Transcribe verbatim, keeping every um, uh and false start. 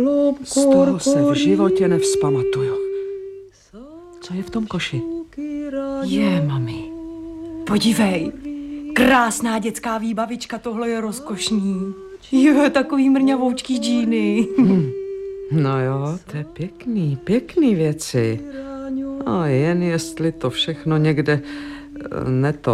Z toho se v životě nevzpamatuju. Co je v tom koši? Je, mami. Podívej. Krásná dětská výbavička, tohle je rozkošný. Jo, takový mrňavoučký džíny. Hmm. No jo, to je pěkný, pěkný věci. A jen jestli to všechno někde neto